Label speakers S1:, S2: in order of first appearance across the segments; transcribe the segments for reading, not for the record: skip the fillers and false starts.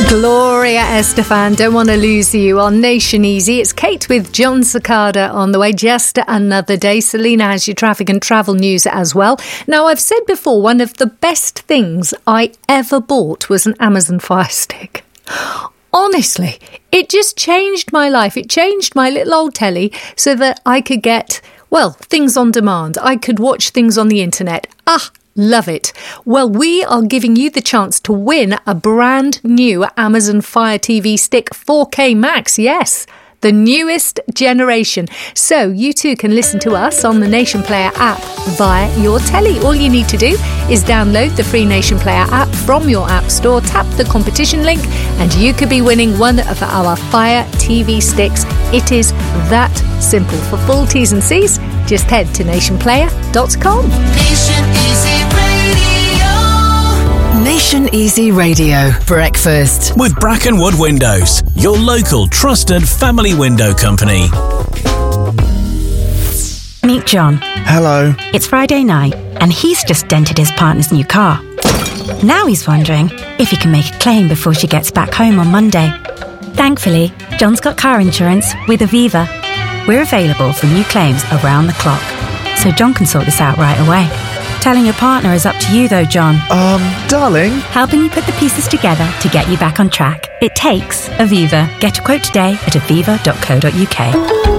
S1: Gloria Estefan, Don't Want to Lose You on Nation Easy. It's Kate with John Cicada on the way. Just another day. Selena has your traffic and travel news as well. Now, I've said before, one of the best things I ever bought was an Amazon Fire Stick. Honestly, it just changed my life. It changed my little old telly so that I could get, well, things on demand. I could watch things on the internet. Love it. Well, we are giving you the chance to win a brand new Amazon Fire TV Stick 4K Max. Yes, the newest generation. So you too can listen to us on the Nation Player app via your telly. All you need to do is download the free Nation Player app from your app store, tap the competition link, and you could be winning one of our Fire TV sticks. It is that simple. For full T's and C's, just head to nationplayer.com.
S2: Nation Easy Radio.
S3: Nation Easy Radio. Breakfast
S4: with Brackenwood Windows, your local trusted family window company.
S5: Meet John.
S6: Hello.
S5: It's Friday night, and he's just dented his partner's new car. Now he's wondering if he can make a claim before she gets back home on Monday. Thankfully, John's got car insurance with Aviva. We're available for new claims around the clock, so John can sort this out right away. Telling your partner is up to you though, John.
S6: Darling?
S5: Helping you put the pieces together to get you back on track. It takes Aviva. Get a quote today at aviva.co.uk.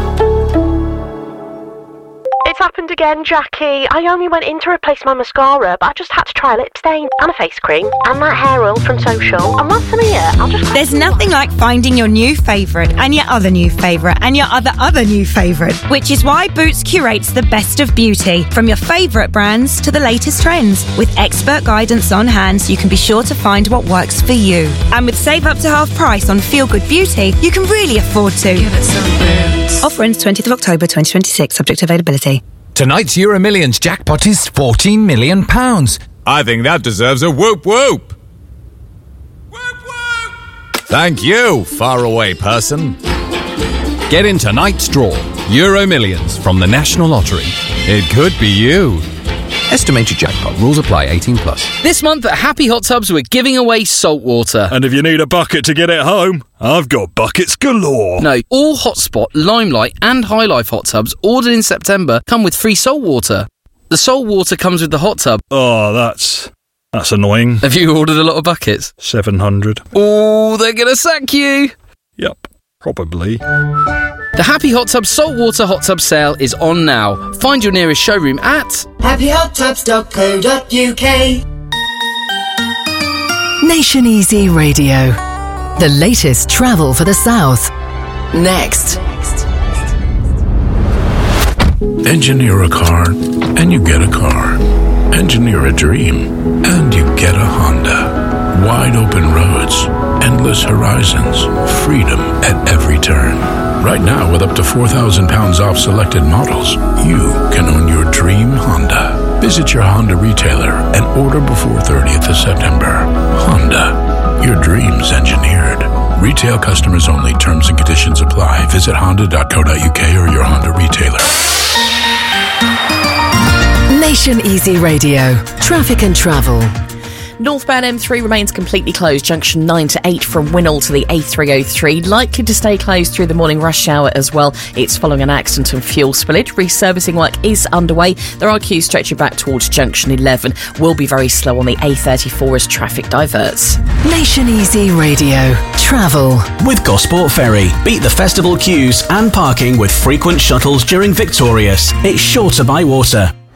S7: It's happened again, Jackie. I only went in to replace my mascara, but I just had to try a lip stain and a face cream and that hair oil from Social. And once I'm here, I'll just...
S8: There's nothing like finding your new favourite and your other new favourite and your other new favourite, which is why Boots curates the best of beauty, from your favourite brands to the latest trends. With expert guidance on hand, so you can be sure to find what works for you. And with save up to half price on Feel Good Beauty, you can really afford to.
S2: Give it some Boots.
S8: Offer ends 20th of October 2026, subject to availability.
S9: Tonight's Euro Millions jackpot is £14 million. I think that deserves a whoop whoop. Whoop whoop! Thank you, faraway person. Get in tonight's draw. Euro Millions from the National Lottery. It could be you.
S10: Estimated jackpot. Rules apply. 18+.
S11: This month at Happy Hot Tubs, we're giving away salt water.
S12: And if you need a bucket to get it home, I've got buckets galore.
S11: No, all Hotspot, Limelight and High Life hot tubs ordered in September come with free salt water. The salt water comes with the hot tub.
S12: Oh, that's annoying.
S11: Have you ordered a lot of buckets?
S12: 700.
S11: Oh, they're going to sack you.
S12: Yep, probably.
S11: The Happy Hot Tub Saltwater Hot Tub Sale is on now. Find your nearest showroom at
S3: happyhottubs.co.uk. Nation Easy Radio. The latest travel for the South. Next.
S13: Engineer a car, and you get a car. Engineer a dream, and you get a Honda. Wide open roads, endless horizons, freedom at every turn. Right now, with up to £4,000 off selected models, you can own your dream Honda. Visit your Honda retailer and order before 30th of September. Honda, your dreams engineered. Retail customers only. Terms and conditions apply. Visit honda.co.uk or your Honda retailer.
S3: Nation Easy Radio. Traffic and travel.
S14: Northbound M3 remains completely closed, junction 9 to 8 from Winnall to the A303. Likely to stay closed through the morning rush hour as well. It's following an accident and fuel spillage. Resurfacing work is underway. There are queues stretching back towards junction 11. Will be very slow on the A34 as traffic diverts.
S3: Nation Easy Radio. Travel.
S4: With Gosport Ferry. Beat the festival queues and parking with frequent shuttles during Victorious. It's sure to buy water.